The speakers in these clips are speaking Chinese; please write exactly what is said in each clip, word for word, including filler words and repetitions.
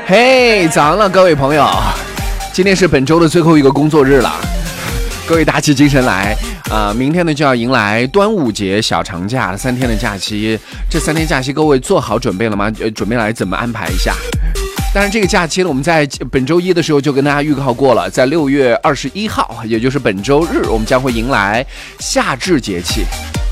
嘿，早上了，各位朋友，今天是本周的最后一个工作日了，各位打起精神来啊、呃！明天呢就要迎来端午节小长假，三天的假期，这三天假期各位做好准备了吗？呃，准备来怎么安排一下？当然，这个假期呢，我们在本周一的时候就跟大家预告过了，在六月二十一号，也就是本周日，我们将会迎来夏至节气，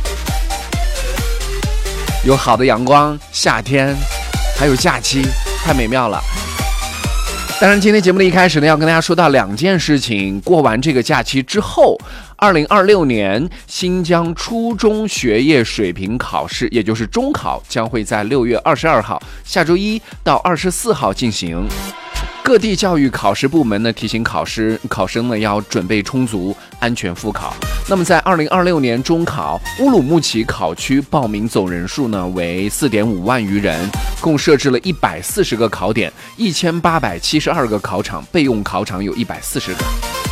有好的阳光，夏天，还有假期，太美妙了。当然，今天节目的一开始呢，要跟大家说到两件事情。过完这个假期之后，二零二六年新疆初中学业水平考试，也就是中考，将会在六月二十二号，下周一到二十四号进行。各地教育考试部门呢提醒考试考生呢要准备充足，安全复考。那么在二零二六年中考，乌鲁木齐考区报名总人数呢为四点五万余人，共设置了一百四十个考点，一千八百七十二个考场，备用考场有一百四十个。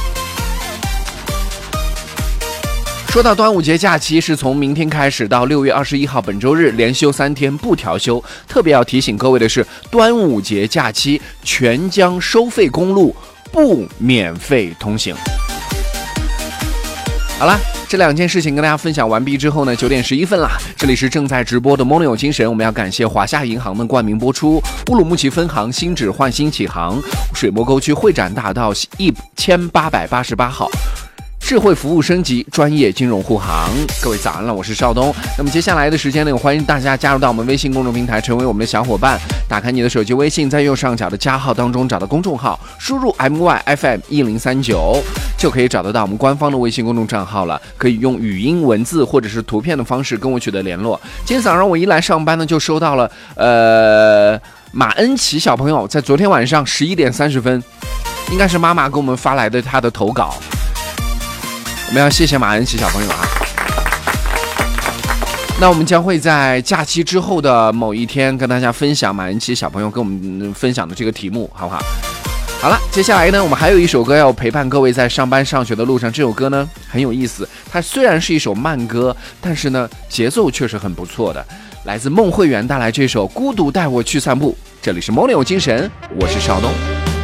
说到端午节假期，是从明天开始到六月二十一号本周日连休三天不调休。特别要提醒各位的是，端午节假期全疆收费公路不免费通行。好了，这两件事情跟大家分享完毕之后呢，九点十一分啦。这里是正在直播的梦有精神，我们要感谢华夏银行的冠名播出。乌鲁木齐分行新址焕新启航，水磨沟区会展大道一千八百八十八号。智慧服务升级，专业金融护航。各位早安了，我是邵东。那么接下来的时间呢，欢迎大家加入到我们微信公众平台，成为我们的小伙伴。打开你的手机微信，在右上角的加号当中找到公众号，输入 M Y F M 一零三九，就可以找得到我们官方的微信公众账号了。可以用语音、文字或者是图片的方式跟我取得联络。今天早上我一来上班呢，就收到了呃马恩琪小朋友在昨天晚上十一点三十分，应该是妈妈给我们发来的他的投稿。我们要谢谢马恩琪小朋友啊！那我们将会在假期之后的某一天跟大家分享马恩琪小朋友跟我们分享的这个题目，好不好？好了，接下来呢，我们还有一首歌要陪伴各位在上班上学的路上。这首歌呢很有意思，它虽然是一首慢歌，但是呢节奏却是很不错的。来自孟慧圆带来这首《孤独带我去散步》，这里是梦里有精神，我是邵东。